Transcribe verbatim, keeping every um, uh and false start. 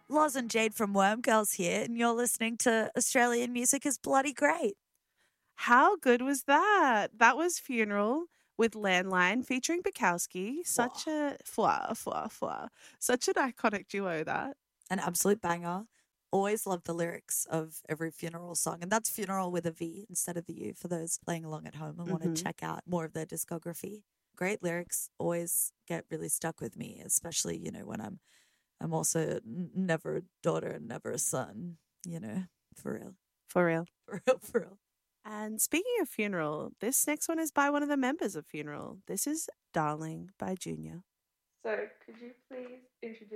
Loz and Jade from Worm Girls here, and you're listening to Australian Music is Bloody Great. How good was that? That was Funeral with Landline featuring Bukowski. Such a fwa, fwa, fwa. Such an iconic duo, that. An absolute banger. Always love the lyrics of every funeral song, and that's Funeral with a V instead of the U for those playing along at home and mm-hmm. want to check out more of their discography. Great lyrics always get really stuck with me, especially, you know, when I'm I'm also n- never a daughter and never a son, you know, for real. For real. For real, for real. And speaking of Funeral, this next one is by one of the members of Funeral. This is Darling by Junior. So could you please introduce